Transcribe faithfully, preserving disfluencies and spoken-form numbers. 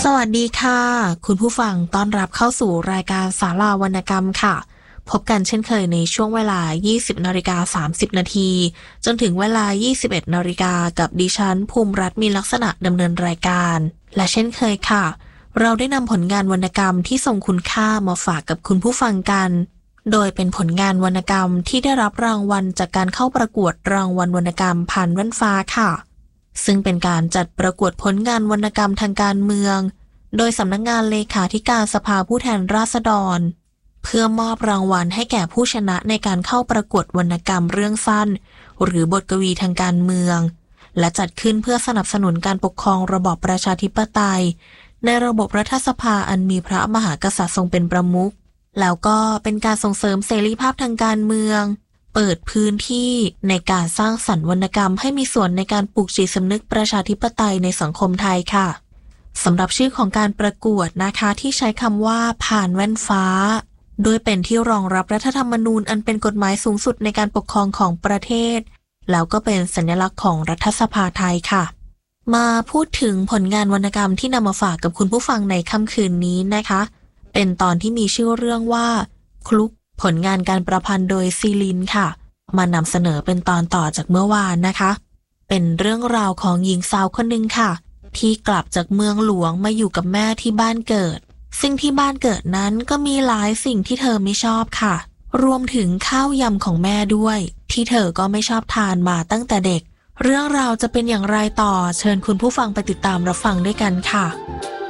สวัสดีค่ะคุณผู้ฟังต้อนรับเข้าสู่รายการศาลาวรรณกรรมค่ะพบกันเช่นเคยในช่วงเวลา ยี่สิบนาฬิกาสามสิบนาทีจนถึงเวลา ยี่สิบเอ็ดนาฬิกากับดิฉันภูมิรัตน์มีลักษณะดำเนินรายการและเช่นเคยค่ะเราได้นำผลงานวรรณกรรมที่ทรงคุณค่ามาฝากกับคุณผู้ฟังกันโดยเป็นผลงานวรรณกรรมที่ได้รับรางวัลจากการเข้าประกวดรางวัลวรรณกรรมผ่านแว่นฟ้าค่ะซึ่งเป็นการจัดประกวดผลงานวรรณกรรมทางการเมืองโดยสำนักงานเลขาธิการสภาผู้แทนราษฎรเพื่อมอบรางวัลให้แก่ผู้ชนะในการเข้าประกวดวรรณกรรมเรื่องสั้นหรือบทกวีทางการเมืองและจัดขึ้นเพื่อสนับสนุนการปกครองระบอบประชาธิปไตยในระบบรัฐสภาอันมีพระมหากษัตริย์ทรงเป็นประมุขแล้วก็เป็นการส่งเสริมเสรีภาพทางการเมืองเปิดพื้นที่ในการสร้างสรรค์วรรณกรรมให้มีส่วนในการปลูกจิตสำนึกประชาธิปไตยในสังคมไทยค่ะสำหรับชื่อของการประกวดนะคะที่ใช้คำว่าผ่านแว่นฟ้าโดยเป็นที่รองรับรัฐธรรมนูญอันเป็นกฎหมายสูงสุดในการปกครองของประเทศแล้วก็เป็นสัญลักษณ์ของรัฐสภาไทยค่ะมาพูดถึงผลงานวรรณกรรมที่นำมาฝากกับคุณผู้ฟังในค่ำคืนนี้นะคะเป็นตอนที่มีชื่อเรื่องว่าคลุกผลงานการประพันธ์โดยซีลินค่ะมานำเสนอเป็นตอนต่อจากเมื่อวานนะคะเป็นเรื่องราวของหญิงสาวคนหนึ่งค่ะที่กลับจากเมืองหลวงมาอยู่กับแม่ที่บ้านเกิดซึ่งที่บ้านเกิดนั้นก็มีหลายสิ่งที่เธอไม่ชอบค่ะรวมถึงข้าวยำของแม่ด้วยที่เธอก็ไม่ชอบทานมาตั้งแต่เด็กเรื่องราวจะเป็นอย่างไรต่อเชิญคุณผู้ฟังไปติดตามรับฟังด้วยกันค่ะ